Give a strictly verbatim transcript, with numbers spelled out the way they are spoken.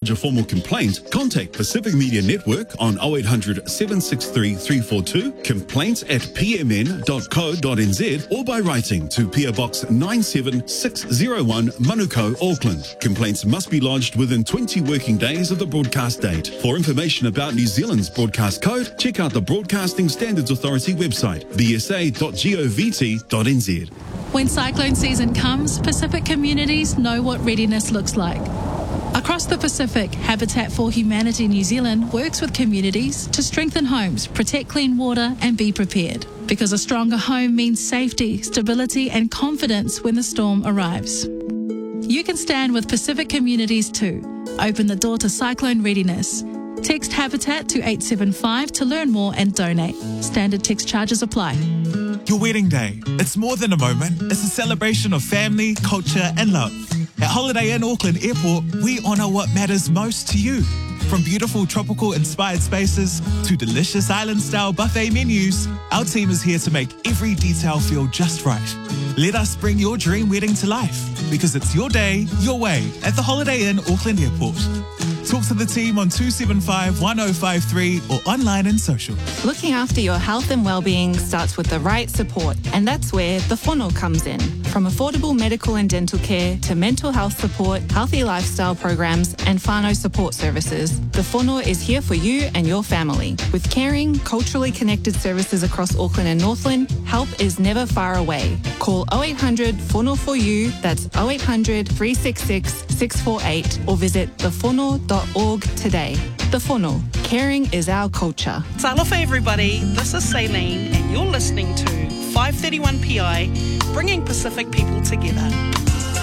lodge a formal complaint, contact Pacific Media Network on oh eight hundred, seven six three, three four two, complaints at p m n dot co dot n z, or by writing to P O Box nine seven six oh one, Manukau, Auckland. Complaints must be lodged within twenty working days of the broadcast date. For information about New Zealand's broadcast code, check out the Broadcasting Standards Authority website, b s a dot govt dot n z. When cyclone season comes, Pacific communities know what readiness looks like. Across the Pacific, Habitat for Humanity New Zealand works with communities to strengthen homes, protect clean water, and be prepared. Because a stronger home means safety, stability, and confidence when the storm arrives. You can stand with Pacific communities too. Open the door to cyclone readiness. Text Habitat to eight seven five to learn more and donate. Standard text charges apply. Your wedding day. It's more than a moment. It's a celebration of family, culture, and love. At Holiday Inn Auckland Airport, we honour what matters most to you. From beautiful tropical-inspired spaces to delicious island-style buffet menus, our team is here to make every detail feel just right. Let us bring your dream wedding to life, because it's your day, your way at the Holiday Inn Auckland Airport. Talk to the team on two seven five, one oh five three or online and social. Looking after your health and well-being starts with the right support, and that's where the whānau comes in. From affordable medical and dental care to mental health support, healthy lifestyle programs and whānau support services, the whānau is here for you and your family. With caring, culturally connected services across Auckland and Northland, help is never far away. Call oh eight hundred, whānau for you, that's oh eight hundred, three six six, six four eight, or visit the whānau dot org today. The Whānau, caring is our culture. Talofa everybody, this is Saline and you're listening to five thirty-one P I, bringing Pacific people together.